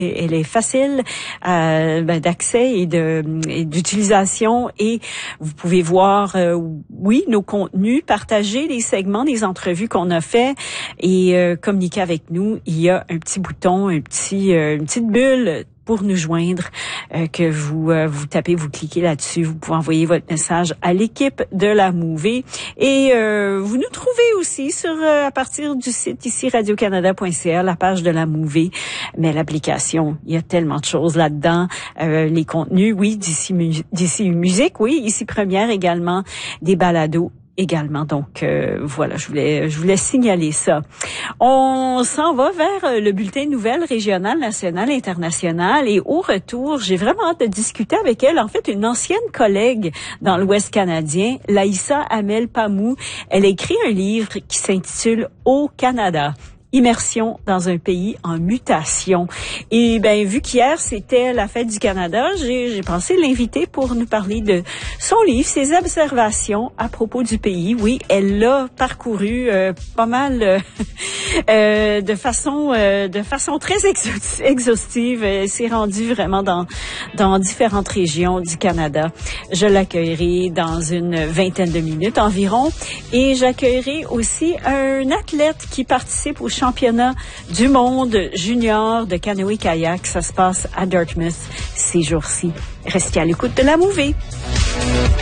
Elle est facile d'accès et d'utilisation, et vous pouvez voir, nos contenus, partager les segments des entrevues qu'on a fait et communiquer avec nous. Il y a un petit bouton, une petite bulle pour nous joindre, que vous tapez, vous cliquez là-dessus, vous pouvez envoyer votre message à l'équipe de La Mouvée. Et vous nous trouvez aussi à partir du site ici radiocanada.ca, la page de La Mouvée. Mais l'application, il y a tellement de choses là-dedans. Les contenus, oui, d'ici musique, oui, ici Première également, des balados également. Donc voilà, je voulais signaler ça. On s'en va vers le bulletin de nouvelles régionales, nationales, internationales, et au retour, j'ai vraiment hâte de discuter avec elle, en fait une ancienne collègue dans l'Ouest canadien, Laïssa Hamel-Pamou. Elle a écrit un livre qui s'intitule Au Canada. Immersion dans un pays en mutation. Et vu qu'hier c'était la fête du Canada, j'ai pensé l'inviter pour nous parler de son livre, ses observations à propos du pays. Oui, elle l'a parcouru pas mal de façon très exhaustive. Elle s'est rendue vraiment dans différentes régions du Canada. Je l'accueillerai dans une vingtaine de minutes environ, et j'accueillerai aussi un athlète qui participe au championnat du monde junior de canoë-kayak. Ça se passe à Dartmouth ces jours-ci. Restez à l'écoute de La Mouvée.